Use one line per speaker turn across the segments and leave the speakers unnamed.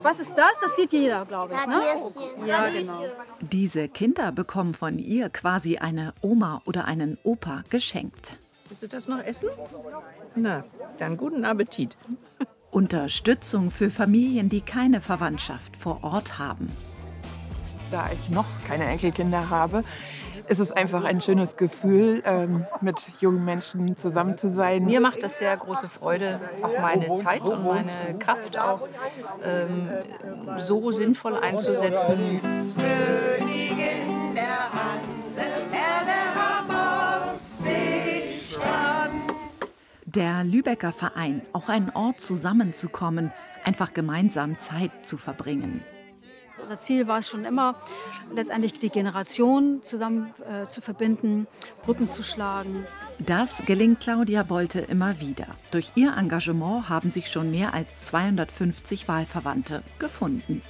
Was ist das? Das sieht jeder, glaube ich. Ne?
Radieschen.
Ja, genau.
Diese Kinder bekommen von ihr quasi eine Oma oder einen Opa geschenkt.
Willst du das noch essen? Na, dann guten Appetit.
Unterstützung für Familien, die keine Verwandtschaft vor Ort haben.
Da ich noch keine Enkelkinder habe, ist es einfach ein schönes Gefühl, mit jungen Menschen zusammen zu sein.
Mir macht das sehr große Freude, auch meine Zeit und meine Kraft auch so sinnvoll einzusetzen.
Königin der Hanse, Erle am Ostseestrand.
Der Lübecker Verein, auch ein Ort zusammenzukommen, einfach gemeinsam Zeit zu verbringen.
Unser Ziel war es schon immer, letztendlich die Generationen zusammen zu verbinden, Brücken zu schlagen.
Das gelingt Claudia Bolte immer wieder. Durch ihr Engagement haben sich schon mehr als 250 Wahlverwandte gefunden.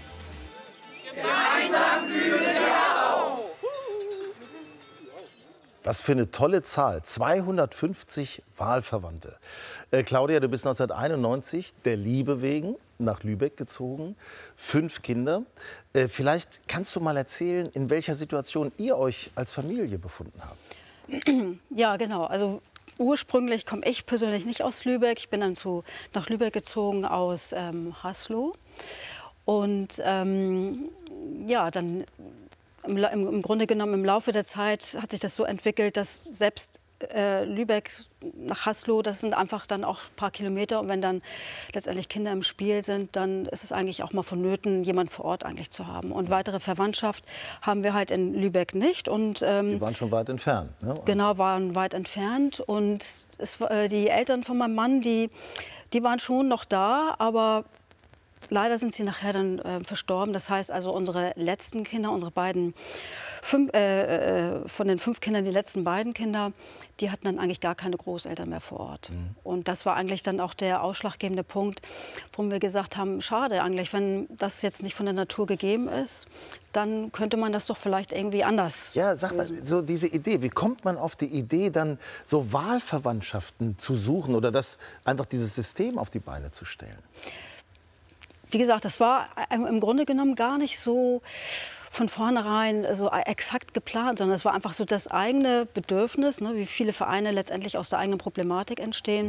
Was für eine tolle Zahl. 250 Wahlverwandte. Claudia, du bist 1991 der Liebe wegen nach Lübeck gezogen. 5 Kinder. Vielleicht kannst du mal erzählen, in welcher Situation ihr euch als Familie befunden habt.
Ja, genau. Also ursprünglich komme ich persönlich nicht aus Lübeck. Ich bin dann nach Lübeck gezogen aus Haslo. Und ja, dann im Grunde genommen im Laufe der Zeit hat sich das so entwickelt, dass selbst Lübeck nach Haslo, das sind einfach dann auch ein paar Kilometer. Und wenn dann letztendlich Kinder im Spiel sind, dann ist es eigentlich auch mal vonnöten, jemand vor Ort eigentlich zu haben. Und weitere Verwandtschaft haben wir halt in Lübeck nicht. Und,
die waren schon weit entfernt, ne?
Genau, waren weit entfernt. Und die Eltern von meinem Mann, die waren schon noch da, aber leider sind sie nachher dann verstorben. Das heißt also, unsere letzten Kinder, unsere beiden, von den 5 Kindern, die letzten beiden Kinder, die hatten dann eigentlich gar keine Großeltern mehr vor Ort. Und das war eigentlich dann auch der ausschlaggebende Punkt, warum wir gesagt haben, schade eigentlich, wenn das jetzt nicht von der Natur gegeben ist, dann könnte man das doch vielleicht irgendwie anders.
Ja, sag mal, so diese Idee, wie kommt man auf die Idee, dann so Wahlverwandtschaften zu suchen oder einfach dieses System auf die Beine zu stellen?
Wie gesagt, das war im Grunde genommen gar nicht so von vornherein so exakt geplant, sondern es war einfach so das eigene Bedürfnis, ne, wie viele Vereine letztendlich aus der eigenen Problematik entstehen.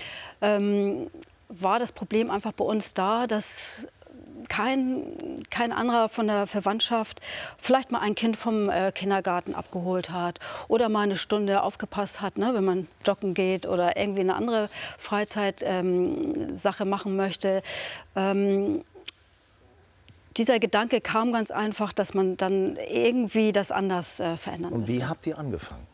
War das Problem einfach bei uns da, dass kein anderer von der Verwandtschaft vielleicht mal ein Kind vom Kindergarten abgeholt hat oder mal eine Stunde aufgepasst hat, ne, wenn man joggen geht oder irgendwie eine andere Freizeitsache machen möchte. Dieser Gedanke kam ganz einfach, dass man dann irgendwie das anders verändern
Und wie
müsste.
habt ihr angefangen?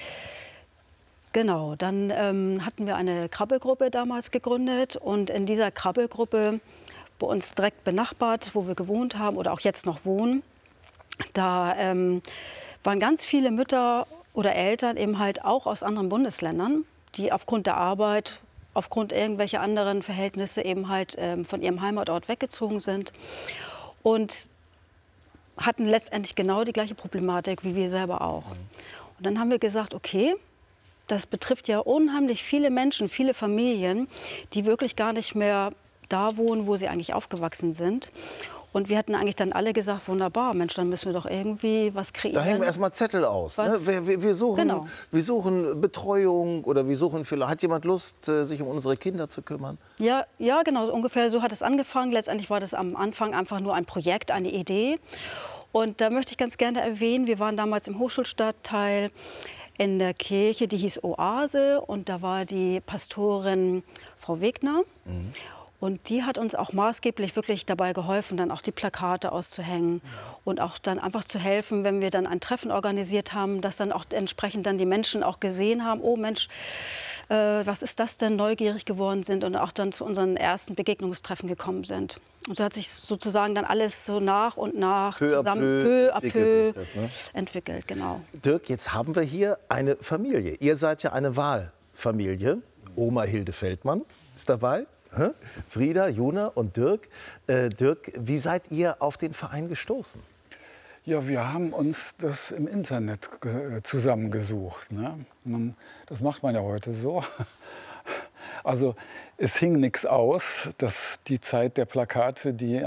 Genau, dann hatten wir eine Krabbelgruppe damals gegründet und in dieser Krabbelgruppe, bei uns direkt benachbart, wo wir gewohnt haben oder auch jetzt noch wohnen, da waren ganz viele Mütter oder Eltern eben halt auch aus anderen Bundesländern, die aufgrund der Arbeit, aufgrund irgendwelcher anderen Verhältnisse eben halt von ihrem Heimatort weggezogen sind und hatten letztendlich genau die gleiche Problematik wie wir selber auch. Und dann haben wir gesagt, okay, das betrifft ja unheimlich viele Menschen, viele Familien, die wirklich gar nicht mehr da wohnen, wo sie eigentlich aufgewachsen sind. Und wir hatten eigentlich dann alle gesagt, wunderbar, Mensch, dann müssen wir doch irgendwie was kreieren.
Da hängen wir erstmal Zettel aus. Ne? Wir suchen Betreuung oder wir suchen vielleicht, hat jemand Lust, sich um unsere Kinder zu kümmern?
Ja, genau, ungefähr so hat es angefangen. Letztendlich war das am Anfang einfach nur ein Projekt, eine Idee. Und da möchte ich ganz gerne erwähnen, wir waren damals im Hochschulstadtteil in der Kirche, die hieß Oase. Und da war die Pastorin Frau Wegner. Und die hat uns auch maßgeblich wirklich dabei geholfen, dann auch die Plakate auszuhängen und auch dann einfach zu helfen, wenn wir dann ein Treffen organisiert haben, dass dann auch entsprechend dann die Menschen auch gesehen haben, oh Mensch, was ist das denn, neugierig geworden sind und auch dann zu unseren ersten Begegnungstreffen gekommen sind. Und so hat sich sozusagen dann alles so nach und nach zusammen, peu à peu entwickelt, genau.
Dirk, jetzt haben wir hier eine Familie. Ihr seid ja eine Wahlfamilie. Oma Hilde Feldmann ist dabei. Frieda, Juna und Dirk. Dirk, wie seid ihr auf den Verein gestoßen?
Ja, wir haben uns das im Internet zusammengesucht. Ne? Das macht man ja heute so. Also es hing nichts aus, dass die Zeit der Plakate, die